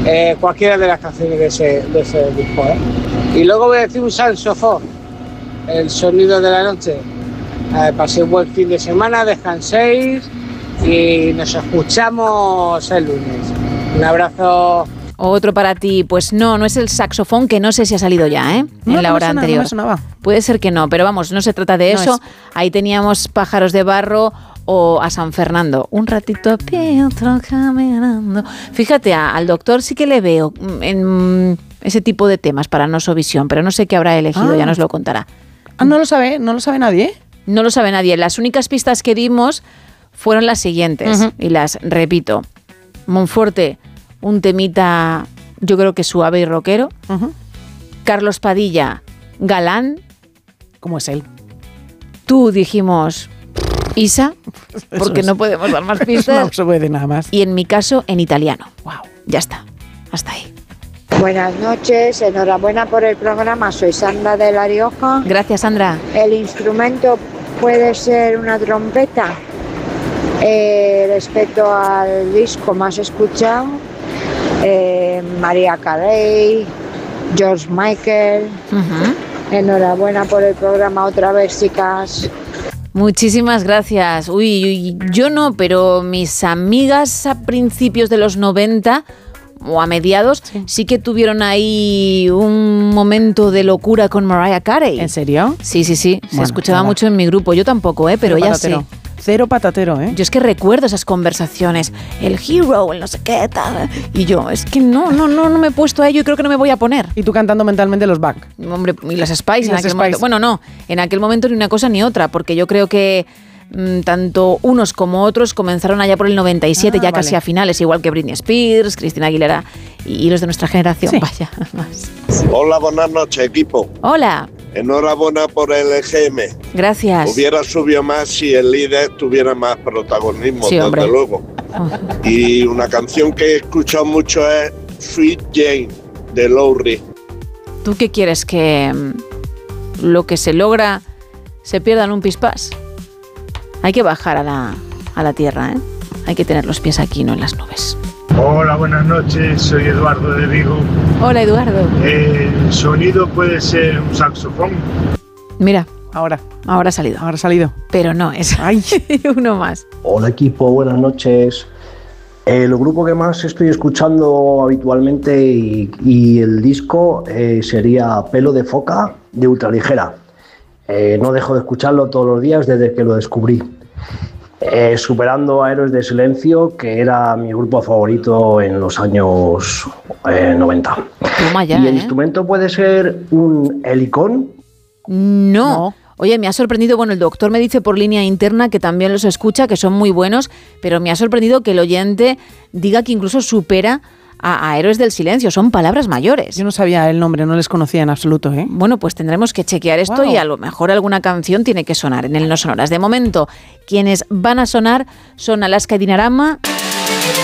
cualquiera de las canciones de ese disco, ¿eh? Y luego voy a decir un saxofón, el sonido de la noche. Paséis buen fin de semana, descanséis y nos escuchamos el lunes. Un abrazo. Otro para ti, pues no es el saxofón, que no sé si ha salido ya, ¿eh? En la hora anterior. No me sonaba. Puede ser que no, pero vamos, no se trata de eso. Ahí teníamos Pájaros de Barro o a San Fernando. Un ratito a pie, otro caminando. Fíjate, al doctor sí que le veo en ese tipo de temas para Nosovisión, pero no sé qué habrá elegido, ya nos lo contará. No lo sabe nadie. No lo sabe nadie. Las únicas pistas que dimos fueron las siguientes, y las repito. Monforte, un temita, yo creo que suave y rockero. Carlos Padilla, galán. ¿Cómo es él? Tú dijimos Isa, porque no podemos dar más pistas. No se puede nada más. Y en mi caso, en italiano. Wow, ya está. Hasta ahí. Buenas noches, enhorabuena por el programa. Soy Sandra de La Rioja. Gracias, Sandra. El instrumento puede ser una trompeta. Respecto al disco más escuchado, Mariah Carey, George Michael. Enhorabuena por el programa otra vez, chicas. Muchísimas gracias. Uy, yo no, pero mis amigas a principios de los 90 o a mediados sí que tuvieron ahí un momento de locura con Mariah Carey. ¿En serio? Sí. Se escuchaba mucho en mi grupo. Yo tampoco, pero ya sé. Cero patatero, ¿eh? Yo es que recuerdo esas conversaciones, el hero, el no sé qué tal, y yo, es que no me he puesto a ello y creo que no me voy a poner. Y tú cantando mentalmente los Back. Hombre, y las Spice en aquel momento. Bueno, no, en aquel momento ni una cosa ni otra, porque yo creo que tanto unos como otros comenzaron allá por el 97, ya casi a finales, igual que Britney Spears, Cristina Aguilera y los de nuestra generación. Sí. Vaya, más. Hola, buenas noches, equipo. Hola. Enhorabuena por el EGM. Gracias. Hubiera subido más si el líder tuviera más protagonismo, sí, desde luego. Y una canción que he escuchado mucho es Sweet Jane, de Lowry. ¿Tú qué quieres? ¿Que lo que se logra se pierda en un pispás? Hay que bajar a la tierra, ¿eh? Hay que tener los pies aquí, no en las nubes. Hola, buenas noches, soy Eduardo de Vigo. Hola, Eduardo. El sonido puede ser un saxofón. Mira, ahora ha salido. Ahora ha salido. Pero no es. Ay. Uno más. Hola, equipo, buenas noches. El grupo que más estoy escuchando habitualmente y el disco sería Pelo de Foca, de Ultraligera. No dejo de escucharlo todos los días desde que lo descubrí. Superando a Héroes de Silencio, que era mi grupo favorito en los años 90. Toma ya, ¿Y el instrumento puede ser un helicón? No. Oye, me ha sorprendido, el doctor me dice por línea interna que también los escucha, que son muy buenos, pero me ha sorprendido que el oyente diga que incluso supera a Héroes del Silencio. Son palabras mayores. Yo no sabía el nombre, no les conocía en absoluto, ¿eh? Bueno, pues tendremos que chequear esto y a lo mejor alguna canción tiene que sonar en el No Sonoras. De momento, quienes van a sonar son Alaska y Dinarama,